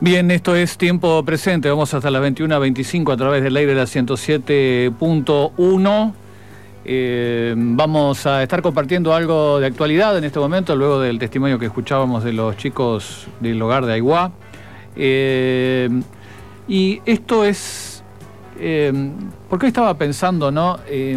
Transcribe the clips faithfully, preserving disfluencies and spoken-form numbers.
Bien, esto es Tiempo Presente. Vamos hasta las veintiuna veinticinco a través del aire de la ciento siete punto uno. Eh, vamos a estar compartiendo algo de actualidad en este momento, luego del testimonio que escuchábamos de los chicos del hogar de Aiguá. Eh, y esto es... Eh, porque hoy estaba pensando, ¿no? Eh,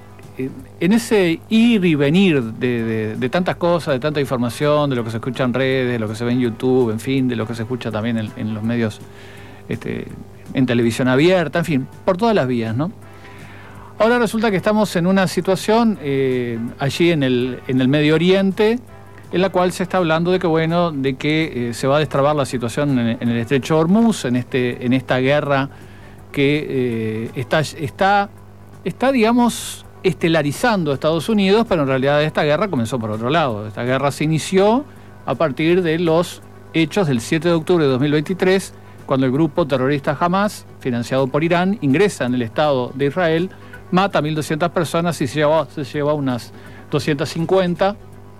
en ese ir y venir de, de, de tantas cosas, de tanta información, de lo que se escucha en redes, de lo que se ve en YouTube, en fin, de lo que se escucha también en, en los medios, este, en televisión abierta, en fin, por todas las vías, ¿no? Ahora resulta que estamos en una situación eh, allí en el, en el Medio Oriente, en la cual se está hablando de que, bueno, de que eh, se va a destrabar la situación en, en el Estrecho de Hormuz, en, este, en esta guerra que eh, está, está, está, digamos... estelarizando a Estados Unidos, pero en realidad esta guerra comenzó por otro lado. Esta guerra se inició a partir de los hechos del siete de octubre de dos mil veintitrés, cuando el grupo terrorista Hamas, financiado por Irán, ingresa en el Estado de Israel, mata a mil doscientas personas y se lleva, se lleva unas doscientas cincuenta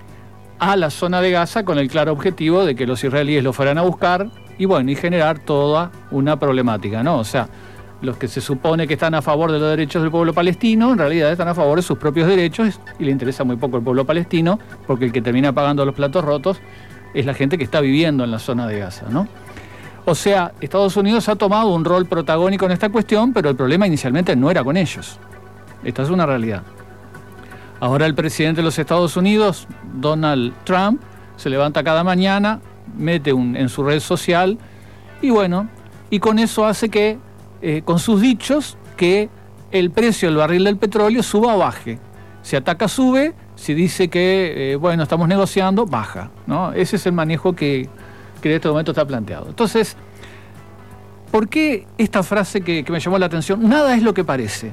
a la zona de Gaza con el claro objetivo de que los israelíes lo fueran a buscar y bueno, y generar toda una problemática, ¿no? O sea, los que se supone que están a favor de los derechos del pueblo palestino, en realidad están a favor de sus propios derechos y le interesa muy poco el pueblo palestino, porque el que termina pagando los platos rotos es la gente que está viviendo en la zona de Gaza, ¿no? O sea, Estados Unidos ha tomado un rol protagónico en esta cuestión, pero el problema inicialmente no era con ellos. Esta es una realidad. Ahora el presidente de los Estados Unidos, Donald Trump, se levanta cada mañana, mete un, en su red social y bueno, y con eso hace que Eh, con sus dichos, que el precio del barril del petróleo suba o baje. Si ataca, sube. Si dice que, eh, bueno, estamos negociando, baja, ¿no? Ese es el manejo que, que en este momento está planteado. Entonces, ¿por qué esta frase que, que me llamó la atención? Nada es lo que parece.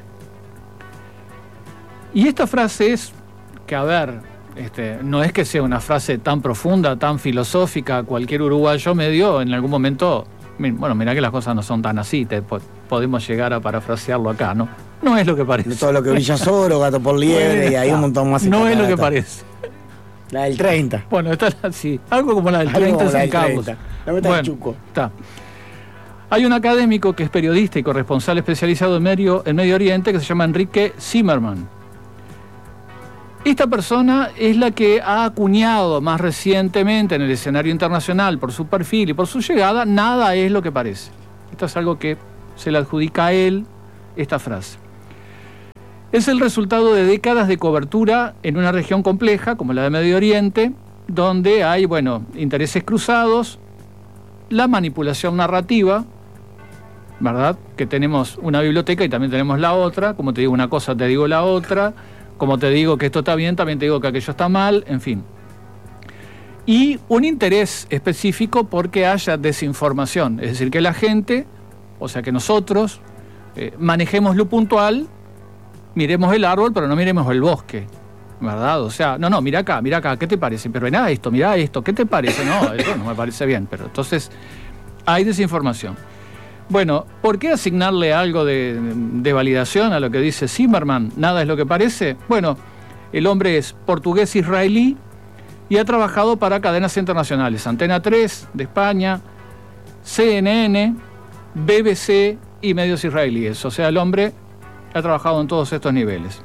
Y esta frase es que, a ver, este, no es que sea una frase tan profunda, tan filosófica. Cualquier uruguayo medio en algún momento... Bueno, mirá que las cosas no son tan así, te, podemos llegar a parafrasearlo acá, ¿no? No es lo que parece. Todo lo que brilla es oro, gato por liebre, bueno, y hay un montón más. No es lo que parece. La del treinta. Bueno, está así, algo como la del treinta sin cabos. La meta bueno, chuco. Está. Hay un académico que es periodista y corresponsal especializado en Medio, en Medio Oriente que se llama Enrique Zimmerman. Esta persona es la que ha acuñado más recientemente en el escenario internacional por su perfil y por su llegada, nada es lo que parece. Esto es algo que se le adjudica a él, esta frase. Es el resultado de décadas de cobertura en una región compleja como la de Medio Oriente, donde hay, bueno, intereses cruzados, la manipulación narrativa, ¿verdad? Que tenemos una biblioteca y también tenemos la otra, como te digo una cosa, te digo la otra. Como te digo que esto está bien, también te digo que aquello está mal, en fin. Y un interés específico porque haya desinformación, es decir, que la gente, o sea, que nosotros eh, manejemos lo puntual, miremos el árbol, pero no miremos el bosque, ¿verdad? O sea, no, no, mira acá, mira acá, ¿qué te parece? Pero mira esto, mira esto, ¿qué te parece? No, eso no me parece bien, pero entonces hay desinformación. Bueno, ¿por qué asignarle algo de, de validación a lo que dice Zimmerman? Nada es lo que parece. Bueno, el hombre es portugués-israelí y ha trabajado para cadenas internacionales. Antena tres de España, C N N, B B C y medios israelíes. O sea, el hombre ha trabajado en todos estos niveles.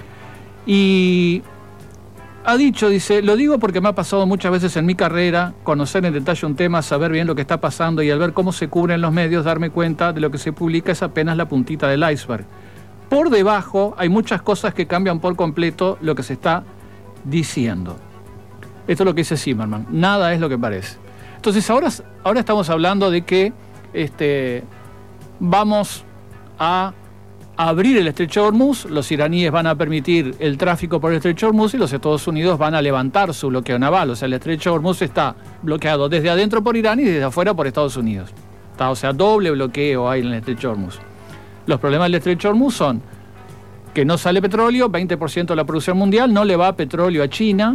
Y ha dicho, dice, lo digo porque me ha pasado muchas veces en mi carrera, conocer en detalle un tema, saber bien lo que está pasando y al ver cómo se cubren los medios, darme cuenta de lo que se publica es apenas la puntita del iceberg. Por debajo hay muchas cosas que cambian por completo lo que se está diciendo. Esto es lo que dice Zimmerman, nada es lo que parece. Entonces ahora, ahora estamos hablando de que este, vamos a abrir el Estrecho de Hormuz, los iraníes van a permitir el tráfico por el Estrecho de Hormuz y los Estados Unidos van a levantar su bloqueo naval. O sea, el Estrecho de Hormuz está bloqueado desde adentro por Irán y desde afuera por Estados Unidos. ¿Está? O sea, doble bloqueo hay en el Estrecho de Hormuz. Los problemas del Estrecho de Hormuz son que no sale petróleo, veinte por ciento de la producción mundial, no le va petróleo a China.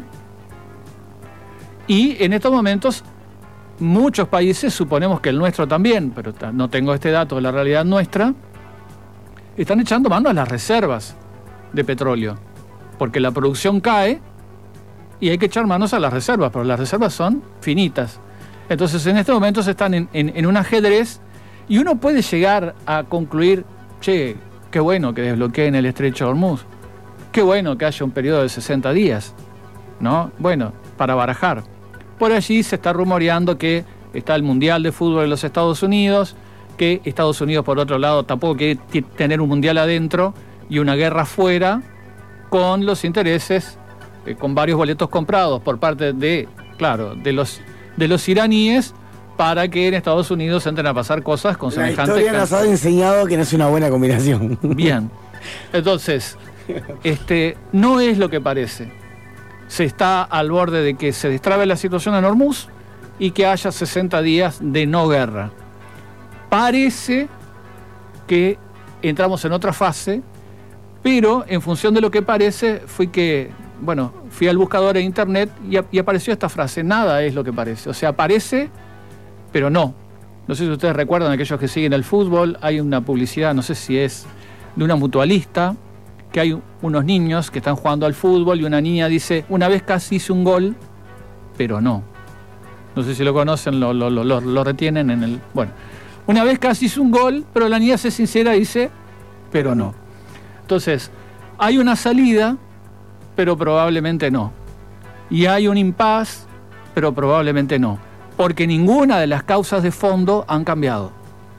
Y en estos momentos muchos países, suponemos que el nuestro también, pero no tengo este dato de la realidad nuestra, están echando mano a las reservas de petróleo, porque la producción cae y hay que echar manos a las reservas, pero las reservas son finitas. Entonces en este momento se están en, en, en un ajedrez y uno puede llegar a concluir, che, qué bueno que desbloqueen el estrecho de Hormuz, qué bueno que haya un periodo de sesenta días, ¿no? Bueno, para barajar. Por allí se está rumoreando que está el Mundial de Fútbol de los Estados Unidos, que Estados Unidos, por otro lado, tampoco quiere tener un Mundial adentro y una guerra afuera, con los intereses, eh, con varios boletos comprados por parte de, claro, de los, de los iraníes, para que en Estados Unidos entren a pasar cosas con semejante... La historia nos ha enseñado que no es una buena combinación. Bien. Entonces, este, no es lo que parece. Se está al borde de que se destrabe la situación en Hormuz y que haya sesenta días de no guerra. Parece que entramos en otra fase, pero en función de lo que parece, fui que, bueno, fui al buscador de internet y, y apareció esta frase: nada es lo que parece. O sea, parece, pero no. No sé si ustedes recuerdan, aquellos que siguen el fútbol, hay una publicidad, no sé si es de una mutualista, que hay unos niños que están jugando al fútbol y una niña dice: una vez casi hice un gol, pero no. No sé si lo conocen, lo, lo, lo, lo retienen en el... Bueno, una vez casi hizo un gol, pero la niña se sincera y dice, pero no. Entonces, hay una salida, pero probablemente no. Y hay un impas, pero probablemente no. Porque ninguna de las causas de fondo han cambiado.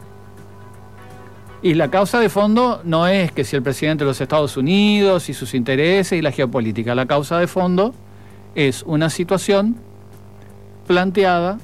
Y la causa de fondo no es que si el presidente de los Estados Unidos y sus intereses y la geopolítica. La causa de fondo es una situación planteada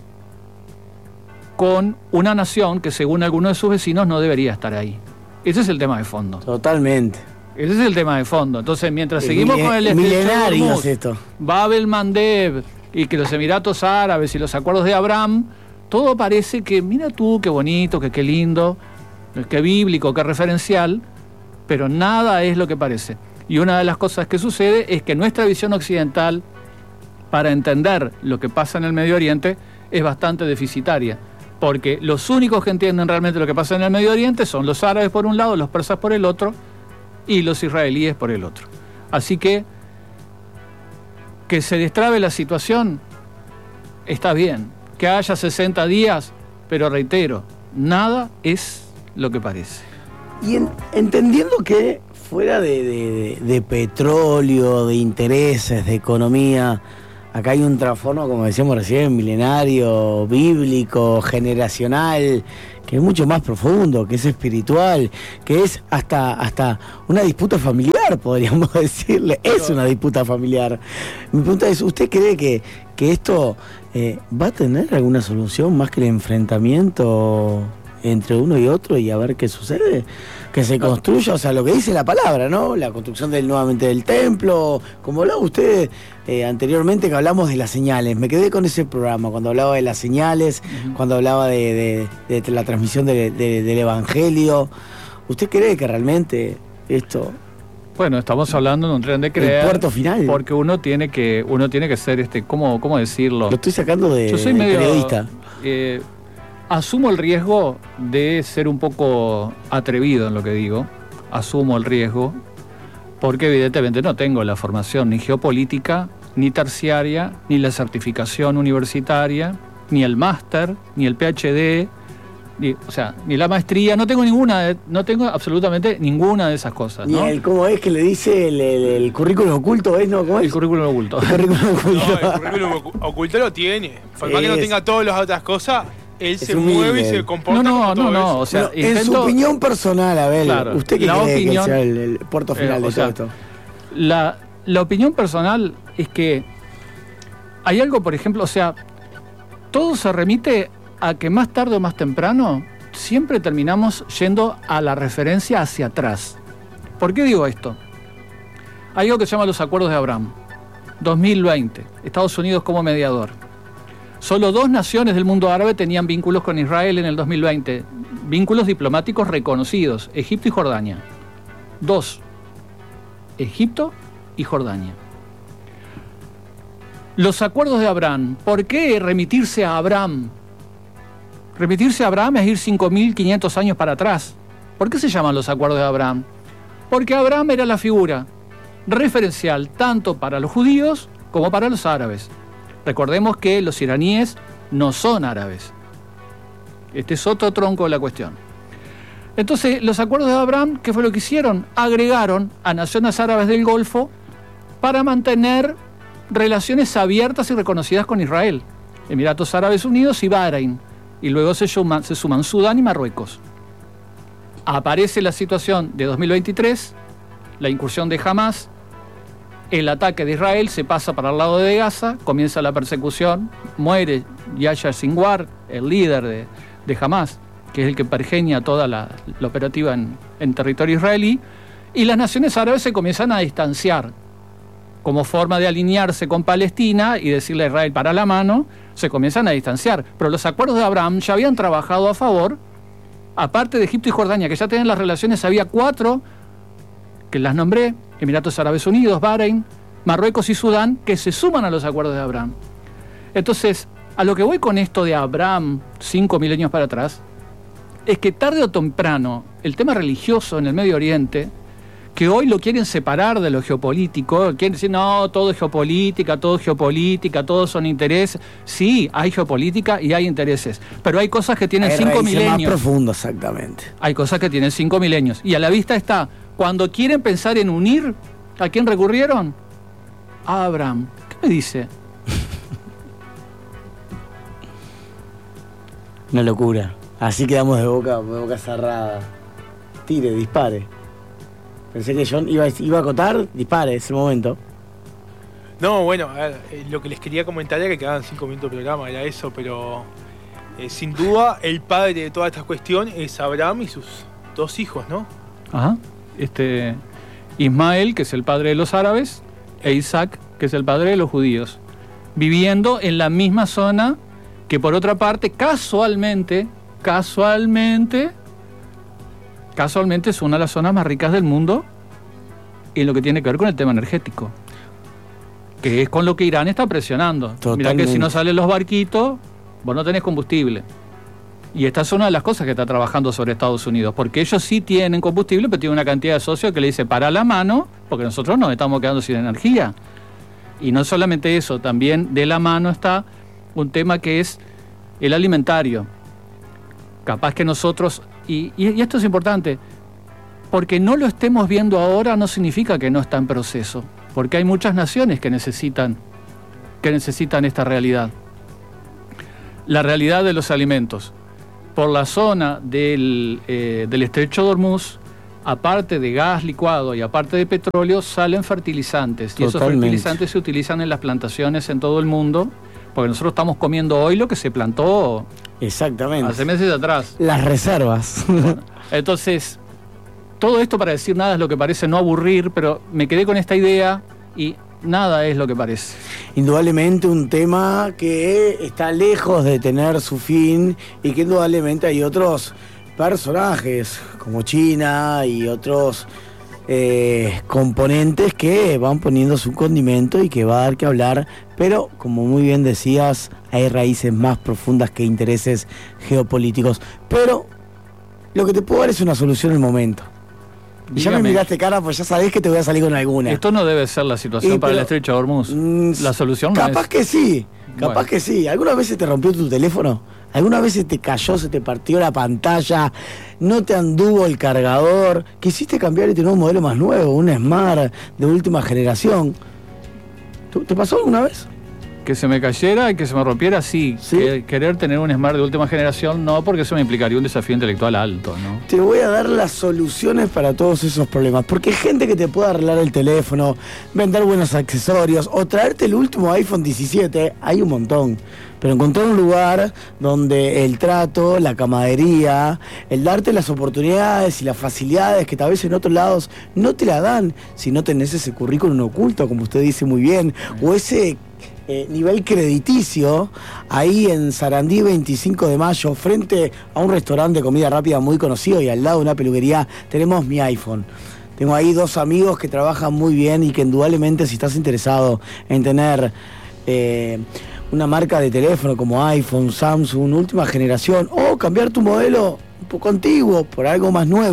con una nación que, según algunos de sus vecinos, no debería estar ahí. Ese es el tema de fondo. Totalmente. Ese es el tema de fondo. Entonces, mientras el seguimos milen- con el milenarios Hormuz, esto. Bab el Mandeb y que los Emiratos Árabes y los acuerdos de Abraham, todo parece que, mira tú, qué bonito, que qué lindo, qué bíblico, qué referencial, pero nada es lo que parece. Y una de las cosas que sucede es que nuestra visión occidental, para entender lo que pasa en el Medio Oriente, es bastante deficitaria, porque los únicos que entienden realmente lo que pasa en el Medio Oriente son los árabes por un lado, los persas por el otro, y los israelíes por el otro. Así que, que se destrabe la situación, está bien. Que haya sesenta días, pero reitero, nada es lo que parece. Y en- entendiendo que fuera de, de- de petróleo, de intereses, de economía, acá hay un trasfondo, como decíamos recién, milenario, bíblico, generacional, que es mucho más profundo, que es espiritual, que es hasta, hasta una disputa familiar, podríamos decirle. Es una disputa familiar. Mi pregunta es, ¿usted cree que, que esto eh, va a tener alguna solución más que el enfrentamiento entre uno y otro y a ver qué sucede? Que se construya, o sea, lo que dice la palabra, ¿no? La construcción del, nuevamente del templo, como hablaba usted eh, anteriormente, que hablamos de las señales. Me quedé con ese programa, cuando hablaba de las señales, uh-huh. cuando hablaba de, de, de la transmisión de, de, del Evangelio. ¿Usted cree que realmente esto... Bueno, estamos hablando de un tren de creer. El puerto final. Porque uno tiene que, uno tiene que ser, este, ¿cómo, cómo decirlo? Lo estoy sacando de, Yo soy de medio, periodista. Eh, Asumo el riesgo de ser un poco atrevido en lo que digo. Asumo el riesgo porque evidentemente no tengo la formación ni geopolítica, ni terciaria, ni la certificación universitaria, ni el máster, ni el P H D, ni, o sea, ni la maestría. No tengo ninguna, de, no tengo absolutamente ninguna de esas cosas, ¿no? Ni el, ¿cómo es que le dice el, el, el currículum oculto? ¿Es, no? ¿Cómo es? El currículum oculto. El currículum oculto. No, el currículum oculto lo tiene. Por más que no tenga todas las otras cosas, él es se humilde. mueve y se comporta no, no, como todo no, no, eso. o sea, Bueno, intento, en su opinión personal, Abel, claro, ¿usted qué la cree opinión, que sea el, el puerto final eh, de sea, todo esto? La, la opinión personal es que hay algo, por ejemplo, o sea, todo se remite a que más tarde o más temprano siempre terminamos yendo a la referencia hacia atrás. ¿Por qué digo esto? Hay algo que se llama los Acuerdos de Abraham, dos mil veinte, Estados Unidos como mediador. Solo dos naciones del mundo árabe tenían vínculos con Israel en el dos mil veinte, vínculos diplomáticos reconocidos, Egipto y Jordania. Dos, Egipto y Jordania. Los Acuerdos de Abraham, ¿por qué remitirse a Abraham? Remitirse a Abraham es ir cinco mil quinientos años para atrás. ¿Por qué se llaman los Acuerdos de Abraham? Porque Abraham era la figura referencial tanto para los judíos como para los árabes. Recordemos que los iraníes no son árabes. Este es otro tronco de la cuestión. Entonces, los acuerdos de Abraham, ¿qué fue lo que hicieron? Agregaron a naciones árabes del Golfo para mantener relaciones abiertas y reconocidas con Israel. Emiratos Árabes Unidos y Bahrein. Y luego se suman, se suman Sudán y Marruecos. Aparece la situación de dos mil veintitrés, la incursión de Hamas, el ataque de Israel, se pasa para el lado de Gaza, comienza la persecución, muere Yahya Sinwar, el líder de, de Hamas, que es el que pergeña toda la, la operativa en, en territorio israelí, y las naciones árabes se comienzan a distanciar como forma de alinearse con Palestina y decirle a Israel para la mano, se comienzan a distanciar. Pero los acuerdos de Abraham ya habían trabajado a favor, aparte de Egipto y Jordania, que ya tenían las relaciones, había cuatro, que las nombré, Emiratos Árabes Unidos, Bahrein, Marruecos y Sudán, que se suman a los acuerdos de Abraham. Entonces, a lo que voy con esto de Abraham, cinco milenios para atrás, es que tarde o temprano el tema religioso en el Medio Oriente, que hoy lo quieren separar de lo geopolítico, quieren decir, no, todo es geopolítica, todo es geopolítica, todos son intereses. Sí, hay geopolítica y hay intereses, pero hay cosas que tienen hay cinco milenios. Más profundo, exactamente. Hay cosas que tienen cinco milenios. Y a la vista está, cuando quieren pensar en unir, ¿a quién recurrieron? A Abraham. ¿Qué me dice? Una locura. Así quedamos de boca, de boca cerrada. Tire, dispare. Pensé que John iba, iba a acotar, dispare, es el momento. No, bueno, a ver, eh, lo que les quería comentar era que quedaban cinco minutos de programa, era eso, pero eh, sin duda el padre de toda esta cuestión es Abraham y sus dos hijos, ¿no? Ajá. Este, Ismael, que es el padre de los árabes, e Isaac, que es el padre de los judíos, viviendo en la misma zona que, por otra parte, casualmente, casualmente, casualmente es una de las zonas más ricas del mundo en lo que tiene que ver con el tema energético, que es con lo que Irán está presionando. Totalmente. Mirá que si no salen los barquitos, vos no tenés combustible. Y esta es una de las cosas que está trabajando sobre Estados Unidos, porque ellos sí tienen combustible, pero tienen una cantidad de socios que le dice para la mano, porque nosotros nos estamos quedando sin energía. Y no solamente eso, también de la mano está un tema que es el alimentario. Capaz que nosotros, y, y esto es importante, porque no lo estemos viendo ahora no significa que no está en proceso, porque hay muchas naciones que necesitan, que necesitan esta realidad. La realidad de los alimentos. Por la zona del, eh, del estrecho de Hormuz, aparte de gas licuado y aparte de petróleo, salen fertilizantes. Totalmente. Y esos fertilizantes se utilizan en las plantaciones en todo el mundo, porque nosotros estamos comiendo hoy lo que se plantó exactamente hace meses atrás. Las reservas. Bueno, entonces, todo esto para decir nada es lo que parece no aburrir, pero me quedé con esta idea y nada es lo que parece. Indudablemente un tema que está lejos de tener su fin y que indudablemente hay otros personajes como China y otros eh, componentes que van poniendo su condimento y que va a dar que hablar, pero como muy bien decías, hay raíces más profundas que intereses geopolíticos. Pero lo que te puedo dar es una solución en el momento. Y ya me miraste cara, pues ya sabés que te voy a salir con alguna. Esto no debe ser la situación y, para pero, el estrecho de Hormuz. Mmm, la solución no capaz es... que sí, capaz bueno. que sí. ¿Alguna vez se te rompió tu teléfono? ¿Alguna vez se te cayó, se te partió la pantalla? ¿No te anduvo el cargador? ¿Quisiste cambiar y tener un modelo más nuevo, un Smart de última generación? ¿Te pasó alguna vez? Que se me cayera y que se me rompiera, sí. ¿Sí? Que, querer tener un Smart de última generación, no, porque eso me implicaría un desafío intelectual alto, ¿no? Te voy a dar las soluciones para todos esos problemas, porque hay gente que te puede arreglar el teléfono, vender buenos accesorios o traerte el último iPhone diecisiete, hay un montón. Pero encontrar un lugar donde el trato, la camaradería, el darte las oportunidades y las facilidades que tal vez en otros lados no te la dan si no tenés ese currículum oculto, como usted dice muy bien, o ese eh, nivel crediticio, ahí en Sarandí veinticinco de mayo, frente a un restaurante de comida rápida muy conocido y al lado de una peluquería, tenemos Mi iPhone. Tengo ahí dos amigos que trabajan muy bien y que indudablemente si estás interesado en tener... Eh, una marca de teléfono como iPhone, Samsung, última generación, o cambiar tu modelo un poco antiguo por algo más nuevo,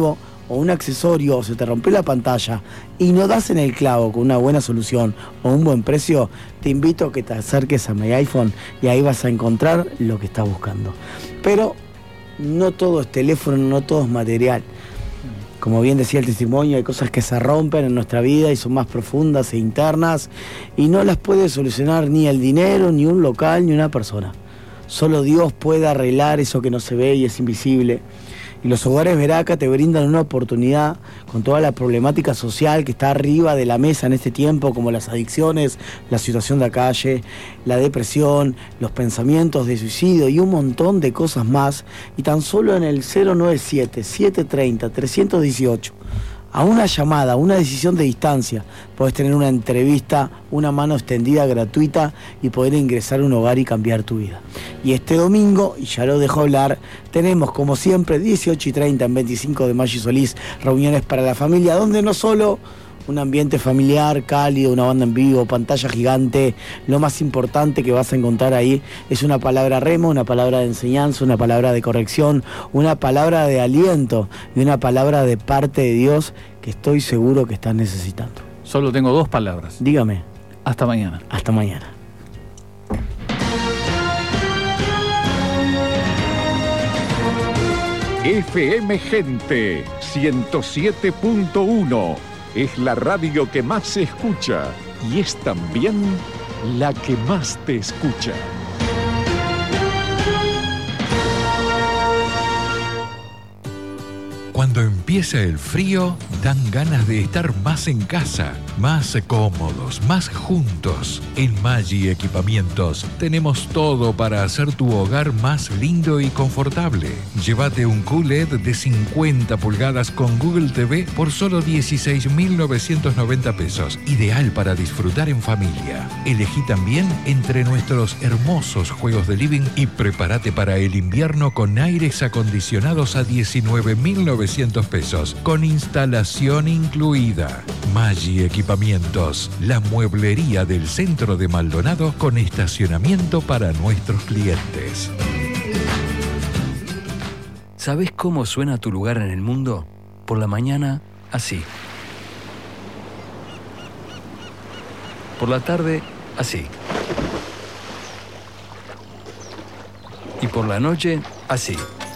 o un accesorio o se te rompe la pantalla y no das en el clavo con una buena solución o un buen precio, te invito a que te acerques a mi iPhone y ahí vas a encontrar lo que estás buscando. Pero no todo es teléfono, no todo es material. Como bien decía el testimonio, hay cosas que se rompen en nuestra vida y son más profundas e internas y no las puede solucionar ni el dinero, ni un local, ni una persona. Solo Dios puede arreglar eso que no se ve y es invisible. Y los hogares Veraca te brindan una oportunidad con toda la problemática social que está arriba de la mesa en este tiempo, como las adicciones, la situación de la calle, la depresión, los pensamientos de suicidio y un montón de cosas más. Y tan solo en el cero nueve siete, siete tres cero, tres uno ocho, a una llamada, una decisión de distancia, podés tener una entrevista, una mano extendida gratuita y poder ingresar a un hogar y cambiar tu vida. Y este domingo, y ya lo dejo hablar, tenemos como siempre dieciocho y treinta en veinticinco de mayo y Solís, reuniones para la familia, donde no solo un ambiente familiar, cálido, una banda en vivo, pantalla gigante, lo más importante que vas a encontrar ahí es una palabra rema, una palabra de enseñanza, una palabra de corrección, una palabra de aliento y una palabra de parte de Dios que estoy seguro que estás necesitando. Solo tengo dos palabras. Dígame. Hasta mañana. Hasta mañana. F M Gente ciento siete punto uno es la radio que más se escucha y es también la que más te escucha. Cuando empieza el frío, dan ganas de estar más en casa, más cómodos, más juntos. En Maggi Equipamientos tenemos todo para hacer tu hogar más lindo y confortable. Llévate un Q L E D de cincuenta pulgadas con Google T V por solo dieciséis mil novecientos noventa pesos. Ideal para disfrutar en familia. Elegí también entre nuestros hermosos juegos de living y prepárate para el invierno con aires acondicionados a diecinueve mil novecientos pesos, con instalación incluida. Maggi Equipamientos, la mueblería del centro de Maldonado con estacionamiento para nuestros clientes. ¿Sabés cómo suena tu lugar en el mundo? Por la mañana, así. Por la tarde, así. Y por la noche, así.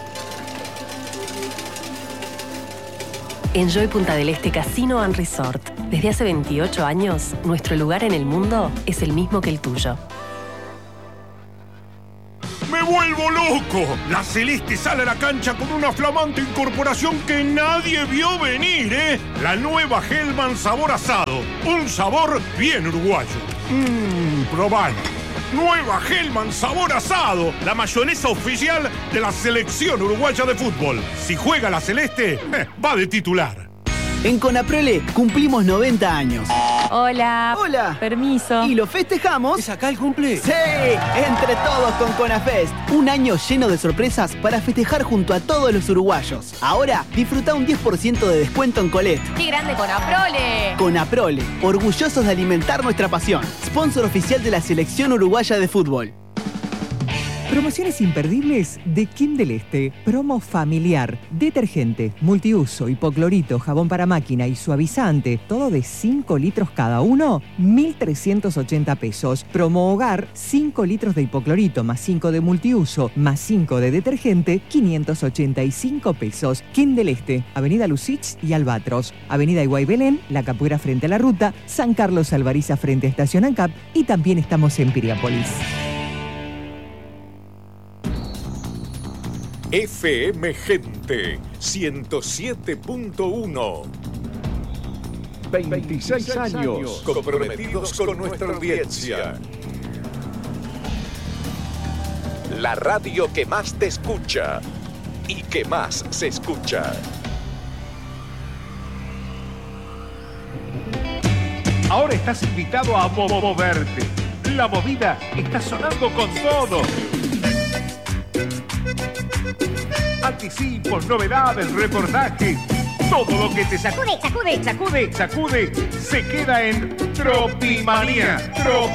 Enjoy Punta del Este Casino and Resort. Desde hace veintiocho años, nuestro lugar en el mundo es el mismo que el tuyo. ¡Me vuelvo loco! La Celeste sale a la cancha con una flamante incorporación que nadie vio venir, ¿eh? La nueva Hellman sabor asado. Un sabor bien uruguayo. Mmm, probalo. Nueva Hellman sabor asado. La mayonesa oficial de la selección uruguaya de fútbol. Si juega la Celeste, eh, va de titular. En Conaprole cumplimos noventa años. Hola. Hola. Permiso. Y lo festejamos. ¿Es acá el cumple? ¡Sí! Entre todos con Conafest. Un año lleno de sorpresas para festejar junto a todos los uruguayos. Ahora, disfruta un diez por ciento de descuento en Colette. ¡Qué grande Conaprole! Conaprole, orgullosos de alimentar nuestra pasión. Sponsor oficial de la Selección Uruguaya de Fútbol. Promociones imperdibles de Kim del Este. Promo familiar. Detergente, multiuso, hipoclorito, jabón para máquina y suavizante. Todo de cinco litros cada uno. mil trescientos ochenta pesos. Promo hogar. cinco litros de hipoclorito más cinco de multiuso más cinco de detergente. quinientos ochenta y cinco pesos. Kim del Este. Avenida Lucich y Albatros. Avenida Iguay Belén. La Capuera frente a la ruta. San Carlos Alvariza frente a Estación ANCAP. Y también estamos en Piriápolis. F M Gente ciento siete punto uno. veintiséis años comprometidos con nuestra audiencia. La radio que más te escucha y que más se escucha. Ahora estás invitado a moverte. La movida está sonando con todo. Anticipos, novedades, reportajes, todo lo que te sacude, sacude, sacude, sacude, se queda en Tropimanía. Trop